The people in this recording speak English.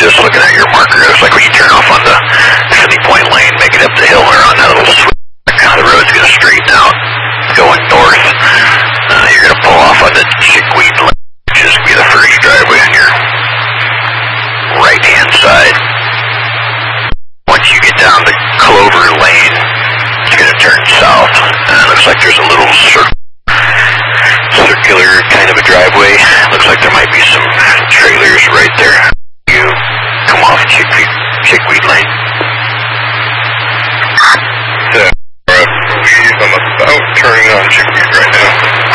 just looking at your marker. It's like when you turn off on the City Point lane, make it up the hill or on that